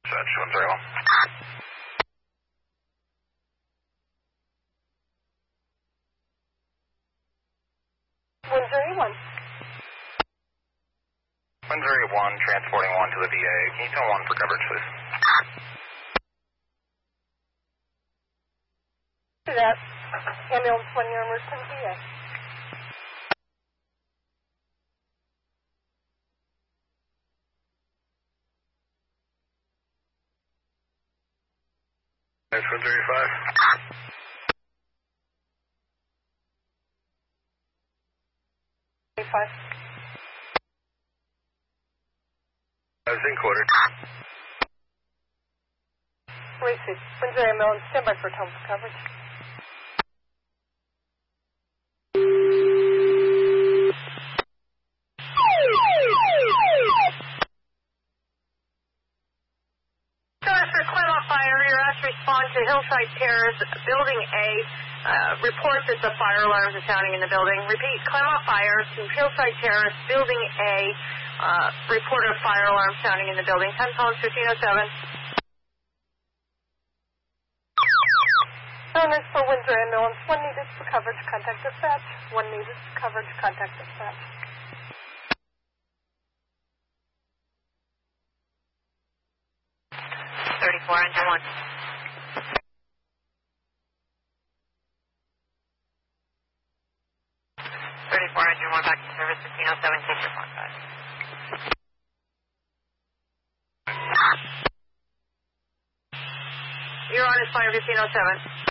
Dispatch 101. 101. 101, transporting 1 to the VA. Can you tell 1 for coverage, please? Do that. Ambulance 1, your emergency VA. Next 135. 35. I've been quartered. Receive. Windsor ambulance, stand by for tone for coverage. For Claremont Fire, you're asked to respond to Hillside Terrace, Building A. Report that the fire alarms are sounding in the building. Repeat, Claremont Fire to Hillside Terrace, Building A. Report of fire alarm sounding in the building. Time code 1507. Owners for Windsor ambulance, 1 needed for coverage, contact dispatch. 1 needed for coverage, contact dispatch. Engine 1. 34, Engine 1, back to service, 1507, take your phone back. You're on as Fire 1507.